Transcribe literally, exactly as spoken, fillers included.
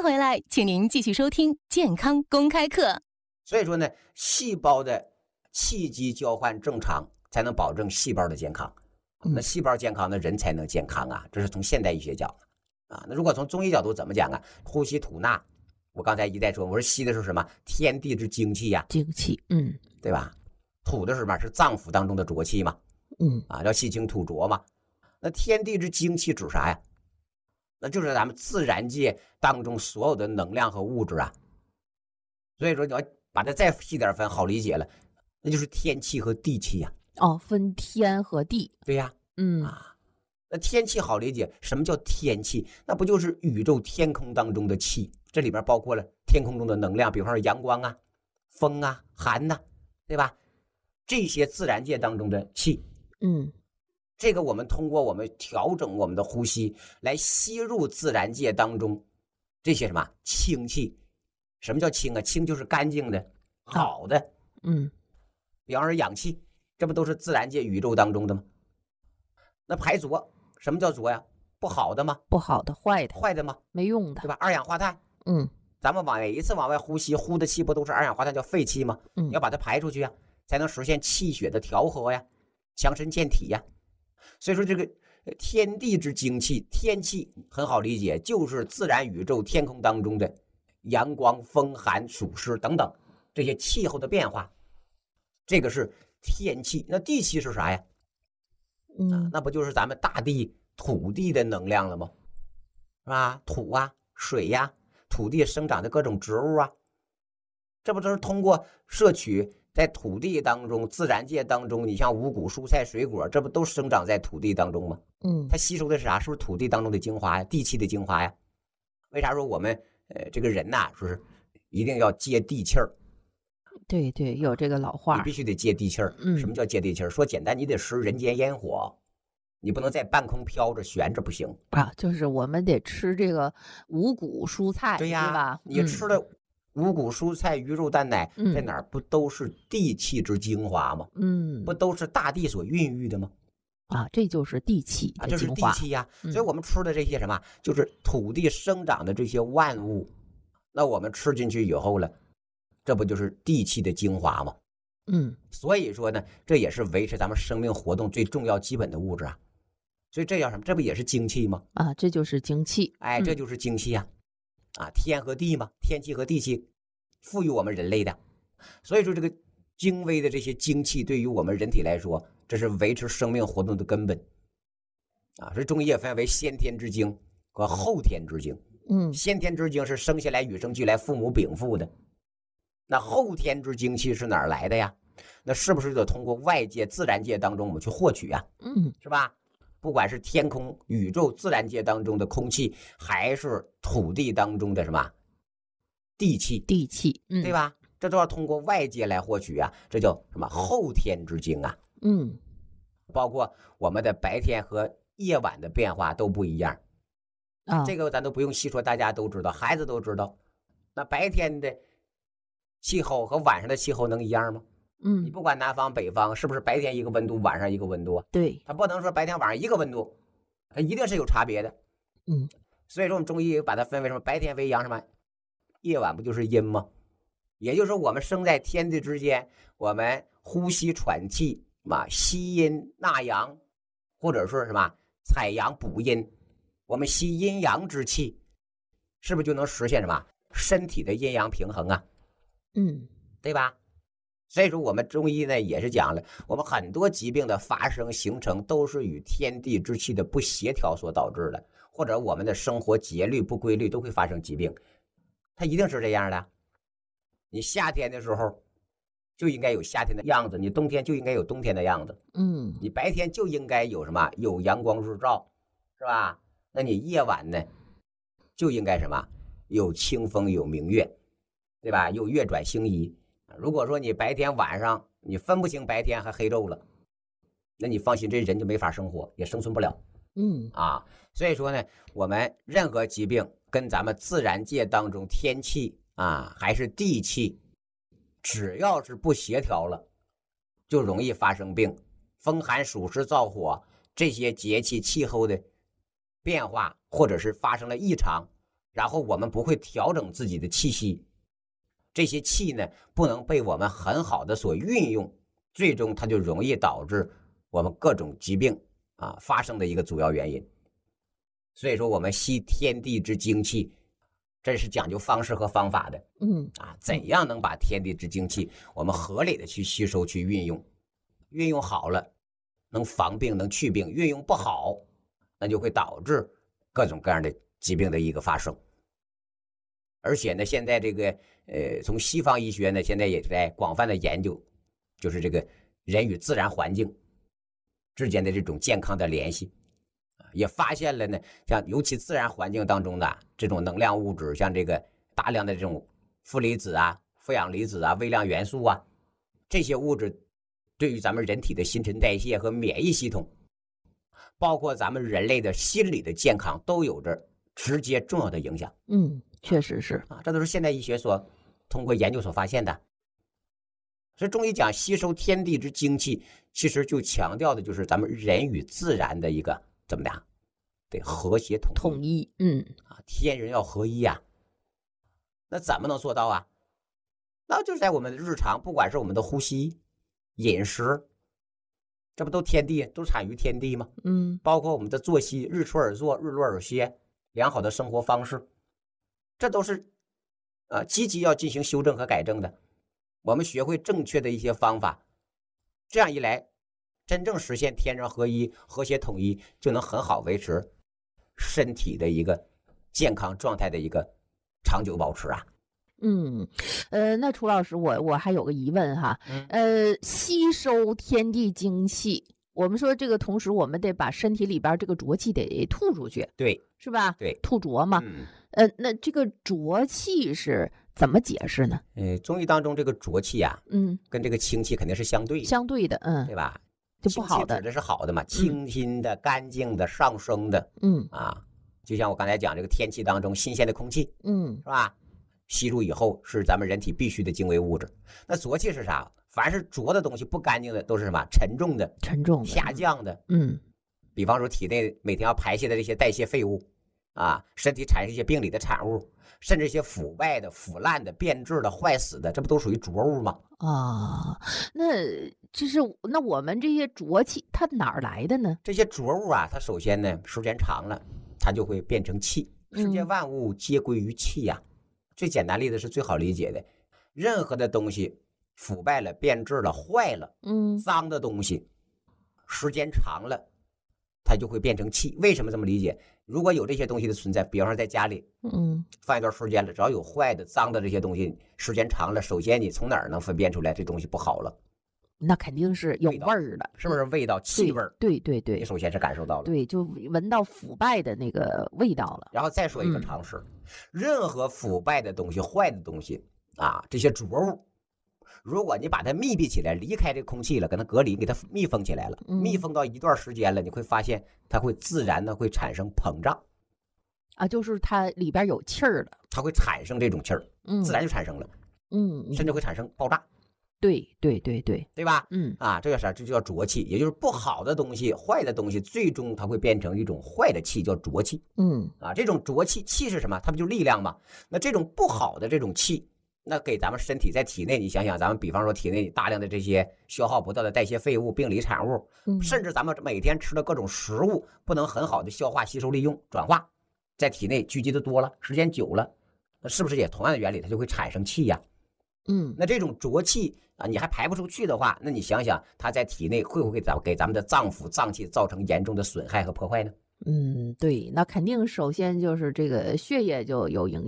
回来，请您继续收听健康公开课。 所以说呢，细胞的气机交换正常，才能保证细胞的健康。那细胞健康，那人才能健康啊！这是从现代医学讲啊。那如果从中医角度怎么讲啊？呼吸吐纳，我刚才一再说，我说吸的是什么？天地之精气呀、啊， 精气，嗯， 对吧？吐的是什么？是脏腑当中的浊气嘛， 嗯， 啊，叫吸清吐浊嘛。那天地之精气指啥呀？那就是咱们自然界当中所有的能量和物质啊。所以说你要把它再细点分，好理解了，那就是天气和地气呀、 啊。哦，分天和地。 对呀， 嗯啊，那天气好理解，什么叫天气？那不就是宇宙天空当中的气？这里边包括了天空中的能量，比方说阳光啊、风啊、寒呐、啊，对吧？这些自然界当中的气， 嗯。 这个我们通过我们调整我们的呼吸来吸入自然界当中这些什么清气。什么叫清啊？清就是干净的、好的。 嗯， 比方说氧气，这不都是自然界宇宙当中的吗？那排浊，什么叫浊呀？不好的吗？ 不好的、坏的、 坏的吗？ 没用的， 对吧？二氧化碳。 嗯， 咱们往每一次往外呼吸，呼的气不都是二氧化碳，叫废气吗？ 嗯， 你要把它排出去啊，才能实现气血的调和呀，强身健体呀。所以说这个天地之精气，天气很好理解，就是自然宇宙天空当中的阳光、风寒、暑湿等等这些气候的变化，这个是天气。那地气是啥呀？ 嗯、 啊，那不就是咱们大地土地的能量了吗？是吧？土啊、水呀、啊，土地生长的各种植物啊，这不都是通过摄取在土地当中、自然界当中，你像五谷、蔬菜、水果，这不都生长在土地当中吗？ 嗯， 它吸收的是啥？是不是土地当中的精华呀？地气的精华呀？为啥说我们呃这个人呐、啊，说是一定要接地气儿？ 对对，有这个老话， 你必须得接地气儿。 嗯， 什么叫接地气儿？说简单，你得食人间烟火，你不能在半空飘着悬着，不行啊。就是我们得吃这个五谷蔬菜， 对呀， 对吧？ 你吃了五谷蔬菜、鱼肉蛋奶， 嗯、 在哪儿不都是地气之精华吗？ 嗯， 不都是大地所孕育的吗？ 啊，这就是地气的精华， 啊，这是地气呀、啊。所以我们吃的这些什么，就是土地生长的这些万物，那我们吃进去以后了，这不就是地气的精华吗？ 嗯， 所以说呢，这也是维持咱们生命活动最重要基本的物质啊。所以这叫什么？这不也是精气吗？ 啊，这就是精气。 哎，这就是精气啊！嗯、啊，天和地嘛，天气和地气赋予我们人类的。所以说，这个精微的这些精气对于我们人体来说，这是维持生命活动的根本啊。所以中医也分为先天之精和后天之精。 嗯， 先天之精是生下来与生俱来，父母禀赋的。那后天之精气是哪儿来的呀？那是不是得通过外界自然界当中我们去获取啊？ 嗯， 是吧？不管是天空、宇宙、自然界当中的空气，还是土地当中的什么地气， 地气，嗯， 对吧？这都要通过外界来获取啊，这叫什么后天之精啊？ 嗯， 包括我们的白天和夜晚的变化都不一样啊， 这个咱都不用细说，大家都知道，孩子都知道。那白天的气候和晚上的气候能一样吗？ 嗯， 你不管南方北方，是不是白天一个温度，晚上一个温度啊？ 对， 它不能说白天晚上一个温度，它一定是有差别的。 嗯， 所以说我们中医把它分为什么？白天为阳，什么夜晚不就是阴吗？也就是说，我们生在天地之间，我们呼吸喘气嘛，吸阴纳阳，或者说什么采阳补阴，我们吸阴阳之气，是不是就能实现什么身体的阴阳平衡啊？ 嗯， 对吧？所以说我们中医呢也是讲了，我们很多疾病的发生形成都是与天地之气的不协调所导致的，或者我们的生活节律不规律都会发生疾病，它一定是这样的。你夏天的时候就应该有夏天的样子，你冬天就应该有冬天的样子。 嗯， 你白天就应该有什么？有阳光日照，是吧？那你夜晚呢，就应该什么？有清风，有明月，对吧？有月转星移。如果说你白天晚上你分不清白天还黑昼了，那你放心，这人就没法生活，也生存不了。 嗯啊，所以说呢，我们任何疾病跟咱们自然界当中天气啊还是地气，只要是不协调了，就容易发生病。风寒暑湿燥火这些节气气候的变化，或者是发生了异常， 然后我们不会调整自己的气息，这些气呢不能被我们很好的所运用，最终它就容易导致我们各种疾病啊发生的一个主要原因。所以说我们吸天地之精气，这是讲究方式和方法的。 嗯啊，怎样能把天地之精气我们合理的去吸收去运用，运用好了能防病能去病，运用不好那就会导致各种各样的疾病的一个发生。而且呢现在这个呃从西方医学呢现在也在广泛的研究，就是这个人与自然环境之间的这种健康的联系，也发现了呢像尤其自然环境当中的这种能量物质，像这个大量的这种负离子啊、负氧离子啊、微量元素啊，这些物质对于咱们人体的新陈代谢和免疫系统，包括咱们人类的心理的健康都有着直接重要的影响。 嗯，确实是啊，这都是现代医学所通过研究所发现的。所以中医讲吸收天地之精气，其实就强调的就是咱们人与自然的一个怎么的，得和谐统一。 统一，嗯啊，天人要合一呀、啊。那怎么能做到啊？那就是在我们的日常，不管是我们的呼吸、饮食，这不都天地，都产于天地吗？ 嗯， 包括我们的作息，日出而作，日落而歇，良好的生活方式，这都是啊积极要进行修正和改正的。我们学会正确的一些方法，这样一来，真正实现天人合一、和谐统一，就能很好维持身体的一个健康状态的一个长久保持啊。 嗯，呃，那楚老师，我我还有个疑问哈， 嗯、 呃，吸收天地精气，我们说这个同时我们得把身体里边这个浊气得吐出去， 对， 是吧？ 对， 吐浊嘛。 嗯， 呃，那这个浊气是怎么解释呢？ 呃，中医当中这个浊气啊， 嗯， 跟这个清气肯定是相对的， 相对的，嗯， 对吧？ 就不好的， 指的是好的嘛，清新的、干净的、上升的， 嗯啊，就像我刚才讲这个天气当中新鲜的空气， 嗯， 是吧？吸入以后是咱们人体必须的精微物质。那浊气是啥？凡是浊的东西、不干净的，都是什么？沉重的、 沉重的、 下降的。 嗯， 比方说体内每天要排泄的这些代谢废物啊，身体产生一些病理的产物，甚至一些腐败的、腐烂的、变质的、坏死的，这不都属于浊物吗？ 啊，那就是那我们这些浊气它哪儿来的呢？ 这些浊物啊，它首先呢，时间长了，它就会变成气。世界万物皆归于气呀、啊。嗯，最简单例子是最好理解的，任何的东西腐败了、变质了、坏了， 嗯， 脏的东西，时间长了，它就会变成气。为什么这么理解？如果有这些东西的存在，比方说在家里， 嗯， 放一段时间了，只要有坏的、脏的这些东西，时间长了，首先你从哪儿能分辨出来这东西不好了？ 那肯定是有味儿的， 是不是味道、气味？ 对对对， 你首先是感受到了， 对，就闻到腐败的那个味道了。 然后再说一个常识，嗯、任何腐败的东西、坏的东西啊，这些浊物，如果你把它密闭起来，离开这空气了，给它隔离，给它密封起来了， 嗯、 密封到一段时间了，你会发现它会自然的会产生膨胀。 啊，就是它里边有气儿了， 它会产生这种气儿， 嗯， 自然就产生了， 嗯， 甚至会产生爆炸。 对对对对， 对吧？ 嗯啊，这叫啥？这就叫浊气，也就是不好的东西、坏的东西，最终它会变成一种坏的气，叫浊气。 嗯啊，这种浊气，气是什么？它不就力量吗？那这种不好的这种气，那给咱们身体在体内，你想想，咱们比方说体内大量的这些消耗不掉的代谢废物、病理产物， 嗯， 甚至咱们每天吃的各种食物，不能很好的消化、吸收、利用、转化，在体内聚集的多了，时间久了，那是不是也同样的原理，它就会产生气呀？ 嗯， 那这种浊气啊，你还排不出去的话，那你想想，它在体内会不会给咱给咱们的脏腑、脏器造成严重的损害和破坏呢？ 嗯，对，那肯定首先就是这个血液就有影响。